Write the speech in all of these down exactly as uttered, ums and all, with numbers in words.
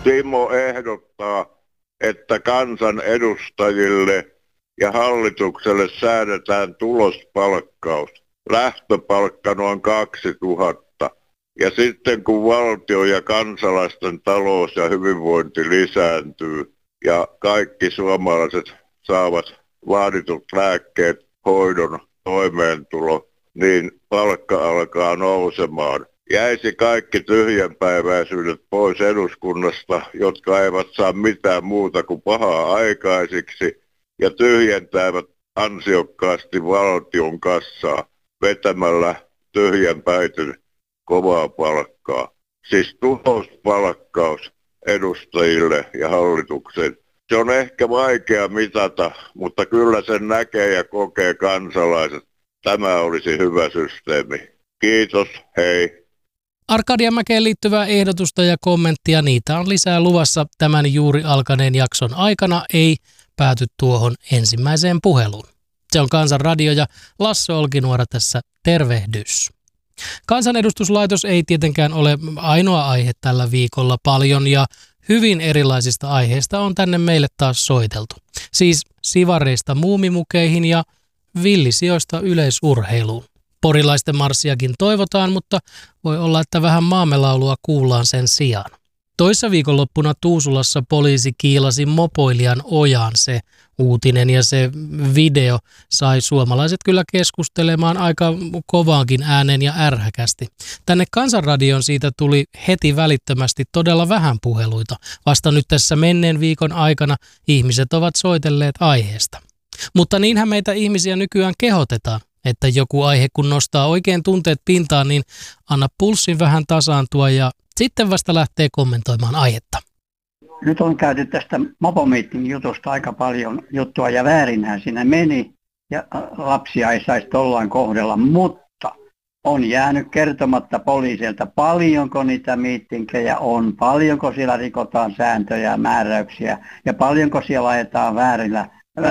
Timo ehdottaa, että kansan edustajille ja hallitukselle säädetään tulospalkkaus. Lähtöpalkka noin kaksituhatta. Ja sitten kun valtio ja kansalaisten talous ja hyvinvointi lisääntyy ja kaikki suomalaiset saavat vaaditut lääkkeet, hoidon, toimeentulo, niin palkka alkaa nousemaan. Jäisi kaikki tyhjänpäiväisyydet pois eduskunnasta, jotka eivät saa mitään muuta kuin pahaa aikaisiksi ja tyhjentävät ansiokkaasti valtion kassaa vetämällä tyhjänpäiten kovaa palkkaa. Siis tulospalkkaus edustajille ja hallitukseen. Se on ehkä vaikea mitata, mutta kyllä sen näkee ja kokee kansalaiset. Tämä olisi hyvä systeemi. Kiitos, hei. Arkadianmäkeen liittyvää ehdotusta ja kommenttia, niitä on lisää luvassa tämän juuri alkaneen jakson aikana, ei pääty tuohon ensimmäiseen puheluun. Se on Kansan Radio ja Lasse Olkinuora tässä, tervehdys. Kansanedustuslaitos ei tietenkään ole ainoa aihe tällä viikolla, paljon ja hyvin erilaisista aiheista on tänne meille taas soiteltu. Siis sivareista muumimukeihin ja villisijoista yleisurheiluun. Porilaisten marssiakin toivotaan, mutta voi olla, että vähän maamelaulua kuullaan sen sijaan. Toissa viikonloppuna Tuusulassa poliisi kiilasi mopoilijan ojaan. Se uutinen ja se video sai suomalaiset kyllä keskustelemaan aika kovaankin ääneen ja ärhäkästi. Tänne Kansanradioon siitä tuli heti välittömästi todella vähän puheluita. Vasta nyt tässä menneen viikon aikana ihmiset ovat soitelleet aiheesta. Mutta niinhän meitä ihmisiä nykyään kehotetaan, että joku aihe kun nostaa oikein tunteet pintaan, niin anna pulssin vähän tasaantua ja sitten vasta lähtee kommentoimaan aihetta. Nyt on käyty tästä Mopomeeting jutusta aika paljon juttua ja väärinhän siinä meni ja lapsia ei saisi tollaan kohdella, mutta on jäänyt kertomatta poliisilta, paljonko niitä miittinkejä on, paljonko siellä rikotaan sääntöjä ja määräyksiä ja paljonko siellä ajetaan väärillä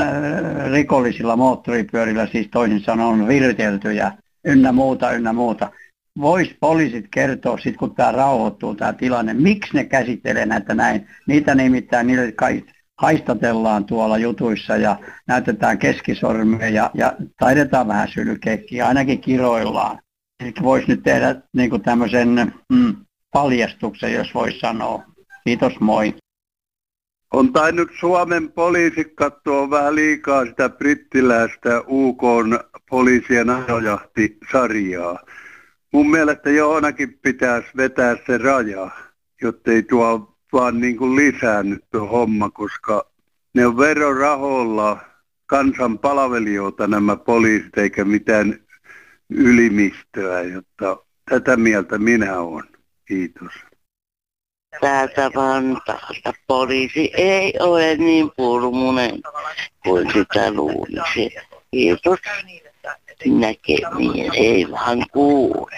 äh, rikollisilla moottoripyörillä, siis toisin sanoen viriteltyjä ynnä muuta, ynnä muuta. Vois poliisit kertoa sitten, kun tämä rauhoittuu tämä tilanne, miksi ne käsittelee näitä näin. Niitä nimittäin niille kai haistatellaan tuolla jutuissa ja näytetään keskisormea ja, ja taidetaan vähän sylkeäkin, ainakin kiroillaan. Eli voisi nyt tehdä niin kuin tämmöisen mm, paljastuksen, jos voisi sanoa. Kiitos, moi. On tainnut Suomen poliisi katsoa vähän liikaa sitä brittiläistä U K:n poliisien ajojahtisarjaa. Mun mielestä johonkin pitäisi vetää se raja, jottei tuo vaan niin kuin lisäänny tuo homma, koska ne on verorahoilla kansan palvelijoita nämä poliisit eikä mitään ylimistöä, jotta tätä mieltä minä olen. Kiitos. Täältä Vantaalta poliisi ei ole niin purmunen kuin sitä luulisi. Kiitos. Näkemiin ei vaan kuule.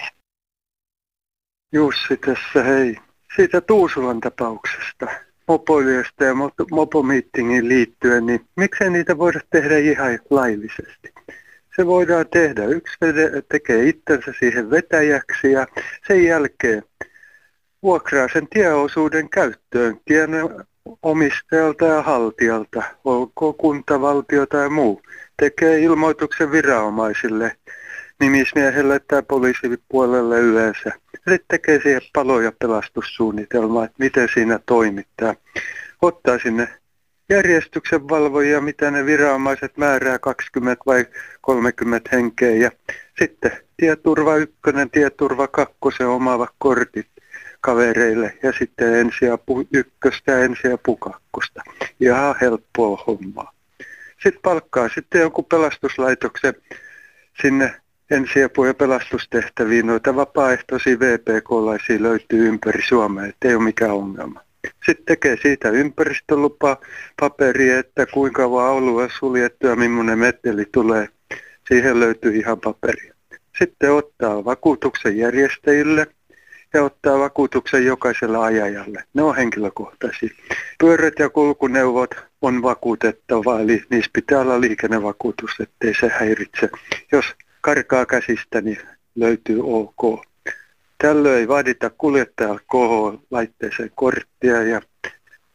Jussi tässä, hei. Siitä Tuusulan tapauksesta, mopoilijoista ja mopomiittingiin liittyen, niin miksei niitä voida tehdä ihan laillisesti? Se voidaan tehdä. Yksi tekee itsensä siihen vetäjäksi ja sen jälkeen vuokraa sen tieosuuden käyttöön tien omistajalta ja haltijalta, olkoon kunta, valtio tai muu. Tekee ilmoituksen viranomaisille, nimismiehelle tai poliisipuolelle yleensä. Sitten tekee siihen palo- ja pelastussuunnitelmaa, että miten siinä toimittaa. Ottaa sinne järjestyksen valvojia, mitä ne viranomaiset määrää, kaksikymmentä vai kolmekymmentä henkeä. Ja sitten tieturva ykkönen, tieturva kakkosen omaava kortit kavereille ja sitten ensiapu ykköstä ja ensiapu kakkosta. Ihan helppoa hommaa. Sitten palkkaa sitten jonkun pelastuslaitoksen sinne ensiapu- ja pelastustehtäviin. Noita vapaaehtoisia V P K-laisia löytyy ympäri Suomea, ettei ole mikään ongelma. Sitten tekee siitä ympäristölupa paperia, että kuinka kauan alue suljettu ja millainen meteli tulee. Siihen löytyy ihan paperia. Sitten ottaa vakuutuksen järjestäjille ja ottaa vakuutuksen jokaiselle ajajalle. Ne on henkilökohtaisia. Pyörät ja kulkuneuvot on vakuutettava, eli niissä pitää olla liikennevakuutus, ettei se häiritse. Jos karkaa käsistä, niin löytyy OK. Tällöin ei vaadita kuljettajalta K H-laitteeseen korttia ja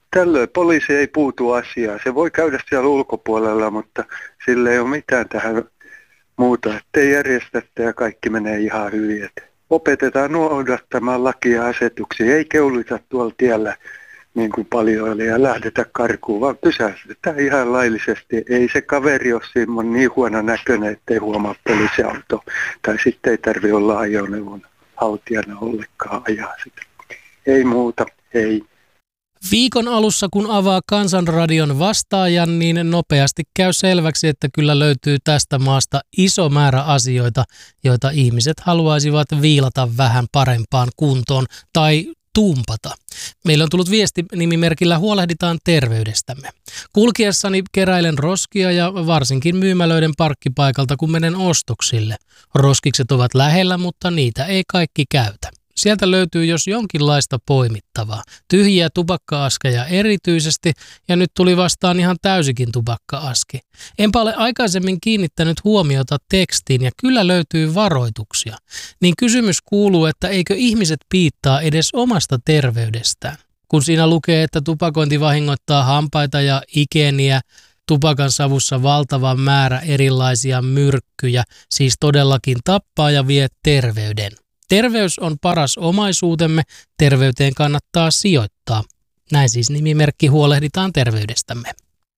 Tällöin poliisi ei puutu asiaan. Se voi käydä siellä ulkopuolella, mutta sillä ei ole mitään tähän muuta. Ettei järjestätte ja kaikki menee ihan hyvin. Et opetetaan noudattamaan lakia ja asetuksia. Ei keulita tuolla tiellä niin kuin paljon ja lähdetä karkuun, vaan pysäytetään ihan laillisesti. Ei se kaveri ole siinä niin huono näköinen, ettei huomaa poliisiauto. Tai sitten ei tarvitse olla ajoneuvon haltijana ollenkaan ajaa sitä. Ei muuta, ei. Viikon alussa, kun avaa Kansanradion vastaajan, niin nopeasti käy selväksi, että kyllä löytyy tästä maasta iso määrä asioita, joita ihmiset haluaisivat viilata vähän parempaan kuntoon tai tumpata. Meillä on tullut viesti nimimerkillä Huolehditaan terveydestämme. Kulkiessani keräilen roskia ja varsinkin myymälöiden parkkipaikalta, kun menen ostoksille. Roskikset ovat lähellä, mutta niitä ei kaikki käytä. Sieltä löytyy jos jonkinlaista poimittavaa. Tyhjiä tupakka-askeja erityisesti, ja nyt tuli vastaan ihan täysikin tupakka-aski. Enpä ole aikaisemmin kiinnittänyt huomiota tekstiin, ja kyllä löytyy varoituksia. Niin kysymys kuuluu, että eikö ihmiset piittaa edes omasta terveydestään? Kun siinä lukee, että tupakointi vahingoittaa hampaita ja ikeniä, tupakan savussa valtava määrä erilaisia myrkkyjä, siis todellakin tappaa ja vie terveyden. Terveys on paras omaisuutemme, terveyteen kannattaa sijoittaa. Näin siis nimimerkki Huolehditaan terveydestämme.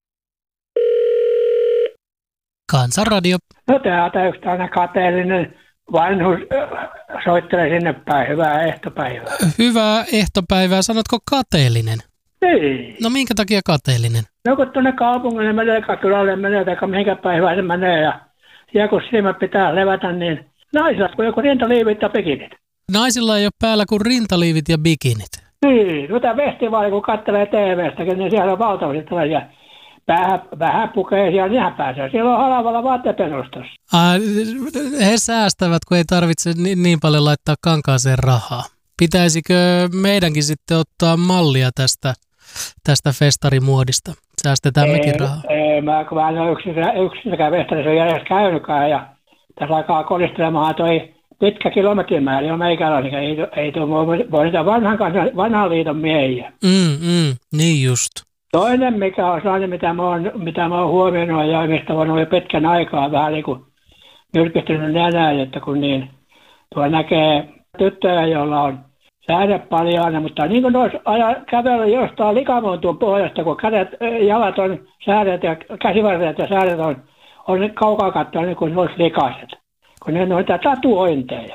Kansanradio. No täältä yksi aina kateellinen vanhus soittelee sinne päin. Hyvää ehtopäivää. Hyvää ehtopäivää. Sanotko kateellinen? Ei. No minkä takia kateellinen? No kun tuonne kaupungille menee, kylälle menee, tai mihinkä päivään se menee, ja, ja kun silmät pitää levätä, niin naisilla kun joku rintaliivit ja bikinit. Naisilla ei ole päällä kuin rintaliivit ja bikinit. Niin, mitä festivaali kun katselee T V:stäkin, niin siellä on valtavasti tällaisia vähän, vähän pukeisia näpäisiä. Siellä on halvalla vaatteperustossa. Ah, he säästävät, kun ei tarvitse niin, niin paljon laittaa kankaaseen rahaa. Pitäisikö meidänkin sitten ottaa mallia tästä, tästä festarimuodista? Säästetään ei, mekin rahaa. Ei, mä, kun mä en ole yksinäkään festarissa edes käynytkään, ja tässä alkaa kolistelemaan toi pitkä kilometrimäärä, jo meikäläisikä ei, ei tule, voi niitä vanhan, vanhan liiton miehiä. Mm, mm, niin just. Toinen, mikä on sellainen, mitä mä oon, mitä mä oon huomioinut ja mistä on ollut jo pitkän aikaa vähän niin kuin nyrkistynyt nenään, että kun niin tuo näkee tyttöjä, joilla on säädet paljon, mutta niin kuin olisi kävellä jostain likamontun pohjasta, kun kädet, jalat on säädet ja käsivarret ja säädet on, on kaukaa katsoa niin kuin ne olisi likaiset, kun ne on noita tatuointeja.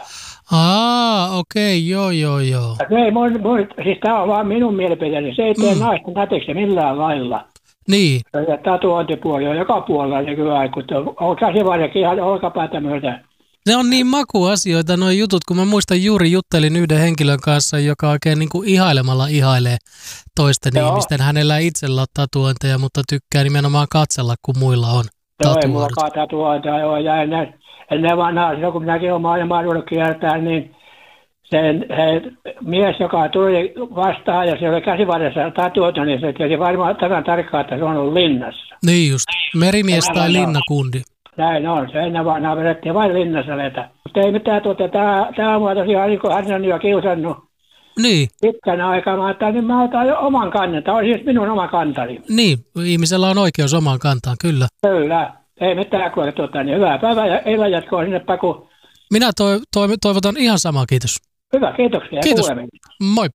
Aa, okei, okay, joo, joo, joo. Se ei mun, mun, siis tämä on vaan minun mielipiteeni, se ei tee mm. naisten näteksi millään lailla. Niin. Ja tatuointipuoli on joka puolella nykyään, kun on käsivarrekin ihan olkapäätä myötä. Ne on niin makuasioita nuo jutut, kun mä muistan juuri juttelin yhden henkilön kanssa, joka oikein niin kuin ihailemalla ihailee toisten Joo. ihmisten. Hänellä ei itsellä ole tatuointeja, mutta tykkää nimenomaan katsella, kun muilla on tatuoidut. Joo, ei mullakaan tatuointeja, joo, ja ennen, ennen vanhaa, silloin kun minäkin olen maailmaa ruvennut kiertämään, niin se, se mies, joka tuli vastaan ja se oli käsivarressa tatuoitu, niin se tiesi varmaan tämän tarkkaan, että se on ollut linnassa. Niin just, merimies tai vanhaa. Linnakundi. Näin on, se ennen vanhaa vedettiin vain linnassa letä. Mutta ei mitään tuota, tämä, tämä mua tosiaan niin kuin hän on jo kiusannut niin. pitkän aikaa. Mä ajattelin, niin mä otan jo oman kannan. Tämä on siis minun oma kantani. Niin, ihmisellä on oikeus omaan kantaan, kyllä. Kyllä, ei mitään kuin tuota, niin hyvää päivää ja illan jatkoa sinne Paku. Minä toi, toi, toivotan ihan samaa, kiitos. Hyvä, kiitoksia. Kiitos, moi.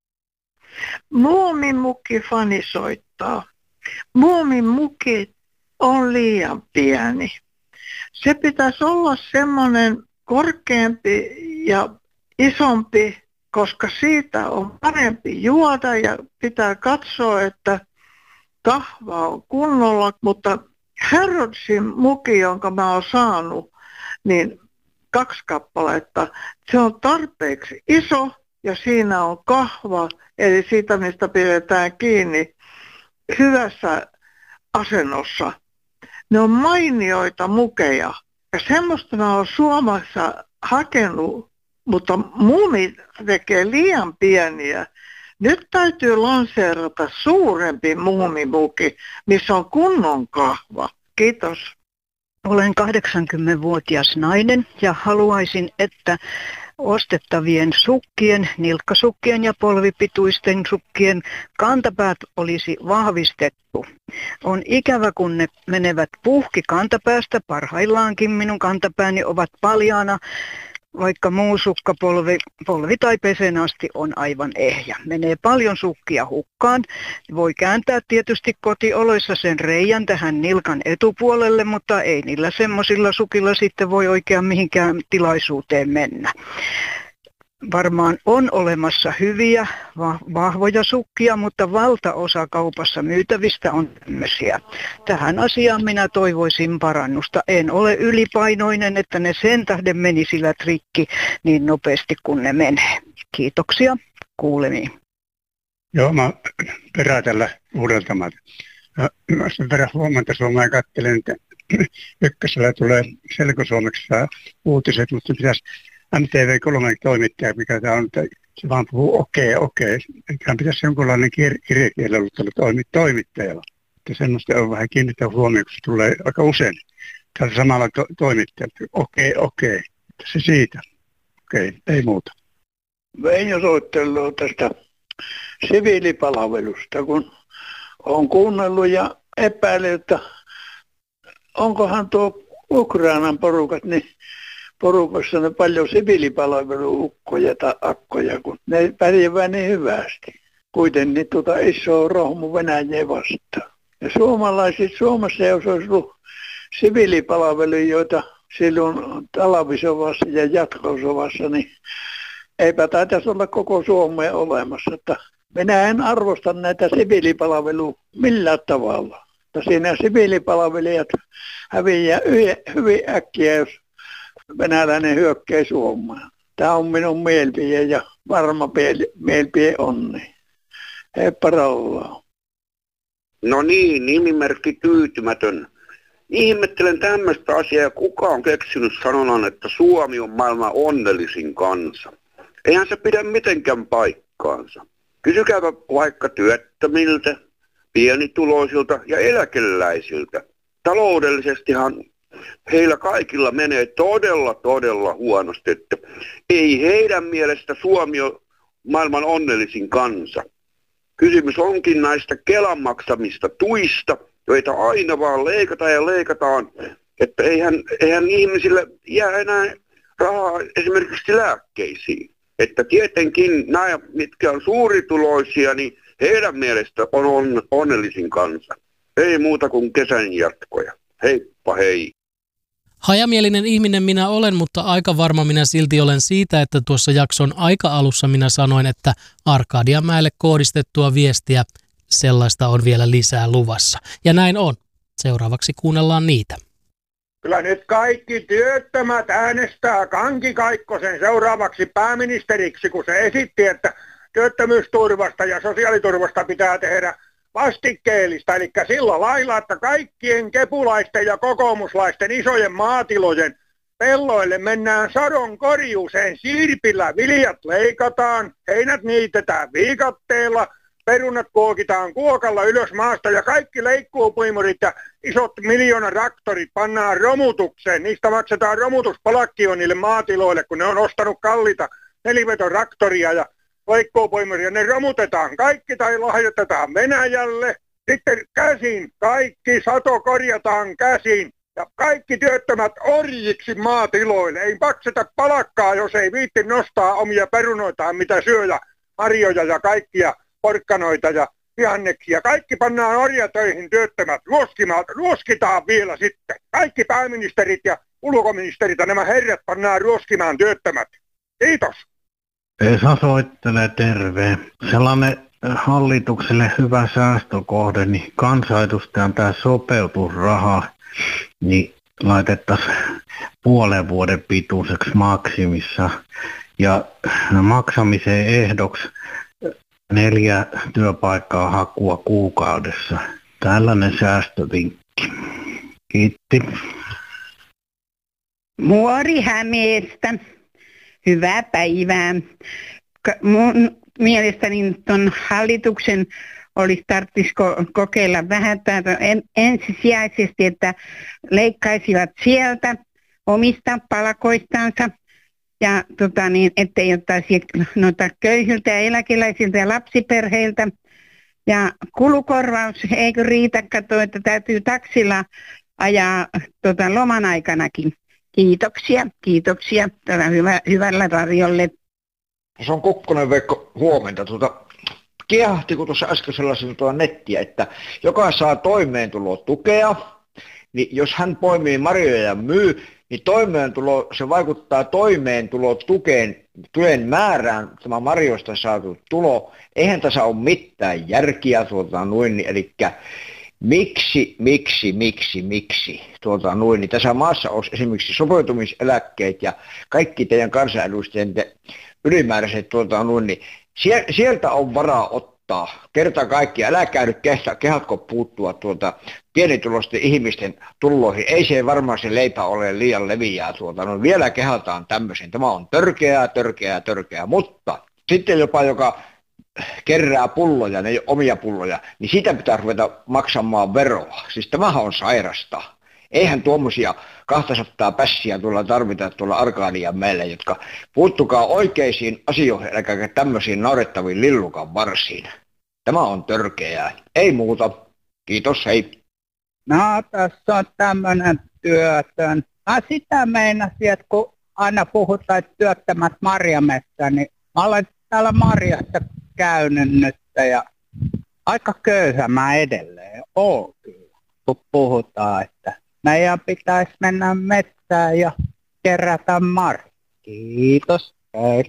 Muumimukki Fani soittaa. Muumimukki on liian pieni. Se pitäisi olla semmoinen korkeampi ja isompi, koska siitä on parempi juoda ja pitää katsoa, että kahva on kunnolla. Mutta Harrodsin muki, jonka mä oon saanut, niin kaksi kappaletta, se on tarpeeksi iso ja siinä on kahva, eli siitä mistä pidetään kiinni hyvässä asennossa. Ne on mainioita mukeja ja semmoista mä oon Suomessa hakenut, mutta muumi tekee liian pieniä. Nyt täytyy lanseerata suurempi muumimuki, missä on kunnon kahva. Kiitos. Olen kahdeksankymmentävuotias nainen ja haluaisin, että ostettavien sukkien, nilkkasukkien ja polvipituisten sukkien kantapäät olisi vahvistettu. On ikävä, kun ne menevät puhki kantapäästä. Parhaillaankin minun kantapääni ovat paljaana, vaikka muu sukkapolvi polvi tai pesen asti on aivan ehjä. Menee paljon sukkia hukkaan. Voi kääntää tietysti kotioloissa sen reijän tähän nilkan etupuolelle, mutta ei niillä semmoisilla sukilla sitten voi oikein mihinkään tilaisuuteen mennä. Varmaan on olemassa hyviä, vahvoja sukkia, mutta valtaosa kaupassa myytävistä on tämmöisiä. Tähän asiaan minä toivoisin parannusta. En ole ylipainoinen, että ne sen tähden menisivät rikki niin nopeasti kuin ne menee. Kiitoksia. Kuulemiin. Joo, mä perään tällä Uudeltamaalta. Mä sen perään huomenta Suomea katselen, että ykkösellä tulee selkosuomeksi uutiset, mutta pitäisi M T V kolme toimittaja, mikä tämä on, että se vaan puhuu okei, okay, okei. Okay. Tämä pitäisi jonkunlainen kir- kirjakielellä olla toimittajalla. Että semmoista on vähän kiinnittää huomioon, kun se tulee aika usein. Tällä samalla to- toimittajalla, okei, okay, okei. Okay. Se siitä. Okei, okay, ei muuta. Veijo soittelee tästä siviilipalvelusta, kun olen kuunnellut ja epäilen, että onkohan tuo Ukrainan porukat, niin porukassa on paljon siviilipalveluukkoja tai akkoja, kun ne pärjäävät niin hyvästi. Kuitenkin tuota isoa rohmu Venäjää vastaan. Ja suomalaiset Suomessa, jos olisi ollut siviilipalveluja silloin talvisovassa ja jatkosovassa, niin eipä taitaisi olla koko Suomea olemassa. Että minä en arvosta näitä siviilipalvelua millään tavalla. Että siinä siviilipalvelijat häviää hyvin äkkiä, jos venäläinen hyökkää Suomeen. Tämä on minun mielipide ja varma mielipide onni. Heippa rauhaa. No niin, nimimerkki tyytymätön. Ihmettelen tämmöistä asiaa, kuka on keksinyt sanonnan, että Suomi on maailman onnellisin kansa. Eihän se pidä mitenkään paikkaansa. Kysykääpä vaikka työttömiltä, pienituloisilta ja eläkeläisiltä. Taloudellisestihan heillä kaikilla menee todella, todella huonosti, että ei heidän mielestä Suomi ole maailman onnellisin kansa. Kysymys onkin näistä Kelan maksamista tuista, joita aina vaan leikataan ja leikataan, että eihän, eihän ihmisille jää enää rahaa esimerkiksi lääkkeisiin. Että tietenkin nämä, mitkä on suurituloisia, niin heidän mielestä on, on onnellisin kansa. Ei muuta kuin kesän jatkoja. Heippa hei. Hajamielinen ihminen minä olen, mutta aika varma minä silti olen siitä, että tuossa jakson aika-alussa minä sanoin, että Arkadianmäelle kohdistettua viestiä, sellaista on vielä lisää luvassa. Ja näin on. Seuraavaksi kuunnellaan niitä. Kyllä nyt kaikki työttömät äänestää Kanki Kaikkosen seuraavaksi pääministeriksi, kun se esitti, että työttömyysturvasta ja sosiaaliturvasta pitää tehdä vastikkeellista, eli sillä lailla, että kaikkien kepulaisten ja kokoomuslaisten isojen maatilojen pelloille mennään sadon korjuuseen sirpillä, viljat leikataan, heinät niitetään viikatteella, perunat kuokitaan kuokalla ylös maasta ja kaikki leikkuupuimurit ja isot miljoonaraktorit pannaan romutukseen. Niistä maksetaan romutuspalakkio niille maatiloille, kun ne on ostanut kallita nelivetoraktoria ja leikkuupuimuria. Ne romutetaan kaikki tai lahjoitetaan Venäjälle. Sitten käsin kaikki sato korjataan käsin. Ja kaikki työttömät orjiksi maatiloille. Ei makseta palakkaa, jos ei viitti nostaa omia perunoitaan, mitä syö ja marjoja ja kaikkia porkkanoita ja vihanneksia. Kaikki pannaan orjatöihin työttömät. Ruoskimaan, ruoskitaan vielä sitten. Kaikki pääministerit ja ulkoministerit ja nämä herrat pannaan ruoskimaan työttömät. Kiitos. Esa soittelee, terve. Sellainen hallitukselle hyvä säästökohde, niin kansanedustajan tämä sopeutusraha, niin laitettaisiin puolen vuoden pituiseksi maksimissa. Ja maksamisen ehdoksi neljä työpaikkaa hakua kuukaudessa. Tällainen säästövinkki. Kiitti. Muori Hämeestä. Hyvää päivää. Mun mielestäni tuon hallituksen olisi tarvitsisi kokeilla vähän ensisijaisesti, että leikkaisivat sieltä omista palkoistansa ja tota niin, ettei ottaisi noita köyhiltä ja eläkeläisiltä ja lapsiperheiltä. Ja kulukorvaus, eikö riitä, katsoa, että täytyy taksilla ajaa tota, loman aikanakin. Kiitoksia, kiitoksia tällä hyvä, hyvällä radiolle. Se on Kokkonen Veikko, huomenta. Tuota, kiehahti, kun tuossa äsken sellaisen tuolla nettiä, että joka saa toimeentulotukea, niin jos hän poimii marjoja ja myy, niin toimeentulo, se vaikuttaa toimeentulotukeen, tuen määrään, tämä marjoista saatu tulo. Eihän tässä ole mitään järkiä, tuota, noin, eli miksi, miksi, miksi, miksi, tuota, noin, niin tässä maassa olisi esimerkiksi sopeutumiseläkkeet ja kaikki teidän kansanedustajien ylimääräiset, tuota, noin, niin sieltä on varaa ottaa. Kerta kaikkiaan, älkää nyt kehatko puuttua tuota pienituloisten ihmisten tuloihin. Ei se varmaan se leipä ole liian leviää. Tuota. No, vielä kehataan tämmöisen. Tämä on törkeää, törkeää, törkeää. Mutta sitten jopa joka kerää pulloja, ne omia pulloja, niin siitä pitää ruveta maksamaan veroa. Siis tämähän on sairasta. Eihän tuommoisia kaksisataa pässiä tuolla tarvita tuolla Arkadian meille, jotka puuttukaa oikeisiin asioihin, eli tämmöisiin naurettaviin lillukan varsiin. Tämä on törkeää. Ei muuta. Kiitos, hei. No, tässä on tämmöinen työtön. Mä sitä meinasin, että kun aina puhutaan, että työttömät marjamessa, niin mä olen täällä marjassa käynyt nyt ja aika köyhä mä edelleen oon kyllä, kun puhutaan, että meidän pitäisi mennä metsään ja kerätä marjaa. Kiitos. Hei.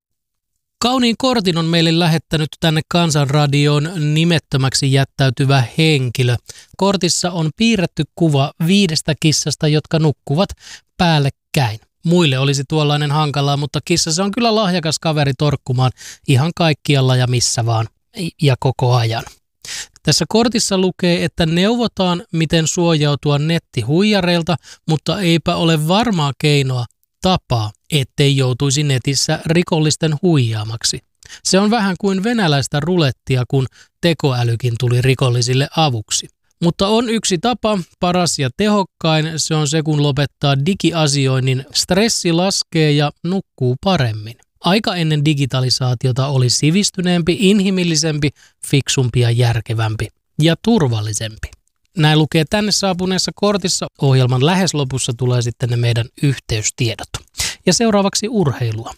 Kauniin kortin on meille lähettänyt tänne Kansanradioon nimettömäksi jättäytyvä henkilö. Kortissa on piirretty kuva viidestä kissasta, jotka nukkuvat päällekkäin. Muille olisi tuollainen hankalaa, mutta kissa se on kyllä lahjakas kaveri torkkumaan ihan kaikkialla ja missä vaan ja koko ajan. Tässä kortissa lukee, että neuvotaan, miten suojautua nettihuijareilta, mutta eipä ole varmaa keinoa, tapaa, ettei joutuisi netissä rikollisten huijaamaksi. Se on vähän kuin venäläistä rulettia, kun tekoälykin tuli rikollisille avuksi. Mutta on yksi tapa, paras ja tehokkain, se on se, kun lopettaa digiasioinnin, stressi laskee ja nukkuu paremmin. Aika ennen digitalisaatiota oli sivistyneempi, inhimillisempi, fiksumpi ja järkevämpi ja turvallisempi. Näin lukee tänne saapuneessa kortissa. Ohjelman lähes lopussa tulee sitten ne meidän yhteystiedot. Ja seuraavaksi urheilua.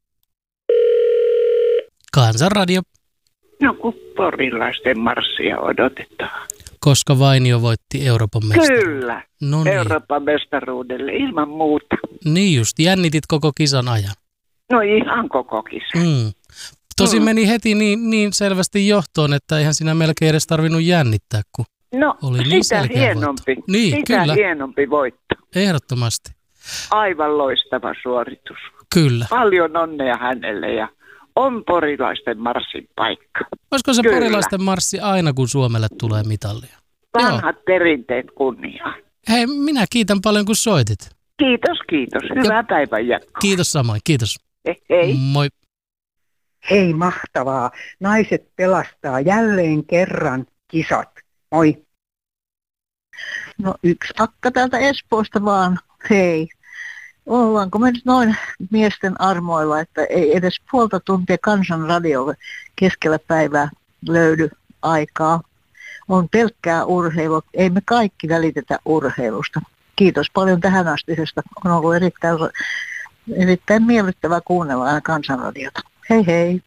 Kansanradio. No kun porilaisten marssia odotetaan. Koska Vainio voitti Euroopan mestaruuden. Kyllä, no niin. Euroopan mestaruudelle ilman muuta. Niin just, jännitit koko kisan ajan. No ihan koko kisa. Mm. Tosin mm. meni heti niin, niin selvästi johtoon, että eihän siinä melkein edes tarvinnut jännittää, kun no, oli niin sitä hienompi, niin, sitä kyllä. hienompi voitto. Ehdottomasti. Aivan loistava suoritus. Kyllä. Paljon onnea hänelle ja on porilaisten marssin paikka. Olisiko se Kyllä. porilaisten marssi aina, kun Suomelle tulee mitallia? Vanhat Joo. perinteet kunniaan. Hei, minä kiitän paljon, kun soitit. Kiitos, kiitos. Hyvää ja päivän jatkoa. Kiitos samoin, kiitos. Hei, hei. Moi. Hei, mahtavaa. Naiset pelastaa jälleen kerran kisat. Moi. No yksi akka täältä Espoosta vaan. Hei. Ollaanko me nyt noin miesten armoilla, että ei edes puolta tuntia Kansanradiolle keskellä päivää löydy aikaa. On pelkkää urheilua. Ei me kaikki välitetä urheilusta. Kiitos paljon tähän astisesta. On ollut erittäin, erittäin miellyttävää kuunnella aina Kansanradiota. Hei hei.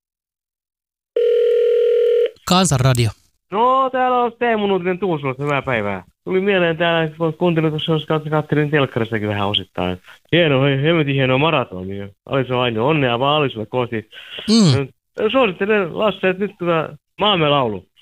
Kansanradio. No, täällä on Teemu Nuutinen Tuusulasta. Hyvää päivää. Tuli mieleen täällä, kun kuuntelin tuossa, katselin telkkaristakin vähän osittain. Hieno, hemmetin hieno maratoni. Aliso Aino, onnea vaan Alisolle kohti. Mm. Suosittelen Lasse, että nyt tuota Maamme laulu.